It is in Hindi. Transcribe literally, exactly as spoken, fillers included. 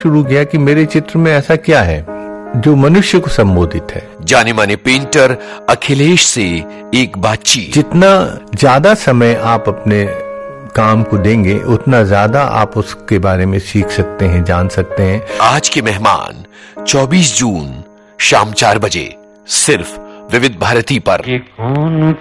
शुरू किया कि मेरे चित्र में ऐसा क्या है जो मनुष्य को संबोधित है। जाने माने पेंटर अखिलेश से एक बातचीत। जितना ज्यादा समय आप अपने काम को देंगे उतना ज्यादा आप उसके बारे में सीख सकते हैं, जान सकते हैं। आज के मेहमान चौबीस जून शाम चार बजे सिर्फ विविध भारती पर।